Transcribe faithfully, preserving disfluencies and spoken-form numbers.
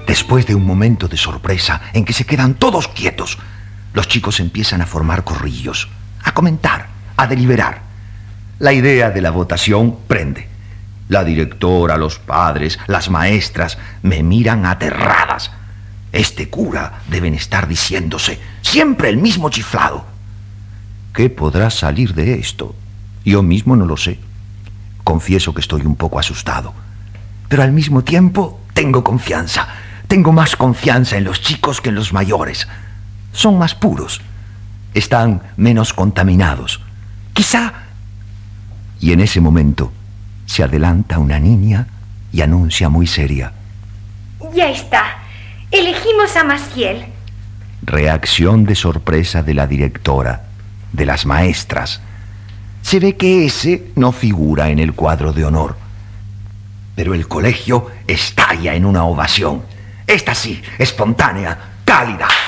Después de un momento de sorpresa en que se quedan todos quietos, los chicos empiezan a formar corrillos, a comentar, a deliberar. La idea de la votación prende. La directora, los padres, las maestras me miran aterradas. Este cura deben estar diciéndose siempre el mismo chiflado. ¿Qué podrá salir de esto? Yo mismo no lo sé. Confieso que estoy un poco asustado, pero al mismo tiempo tengo confianza. Tengo más confianza en los chicos que en los mayores. Son más puros. Están menos contaminados. Quizá... Y en ese momento se adelanta una niña y anuncia muy seria: Ya está. Elegimos a Maciel. Reacción de sorpresa de la directora, de las maestras. Se ve que ese no figura en el cuadro de honor. Pero el colegio estalla en una ovación. Esta sí, espontánea, cálida.